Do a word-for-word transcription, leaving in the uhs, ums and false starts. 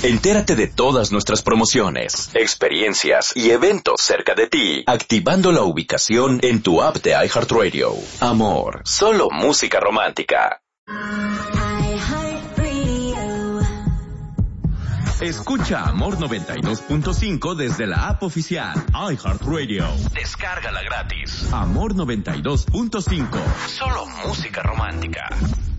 Entérate de todas nuestras promociones, experiencias y eventos cerca de ti, activando la ubicación en tu app de iHeartRadio. Amor, solo música romántica. Escucha Amor noventa y dos punto cinco desde la app oficial iHeartRadio. Descárgala gratis. Amor noventa y dos punto cinco. Solo música romántica.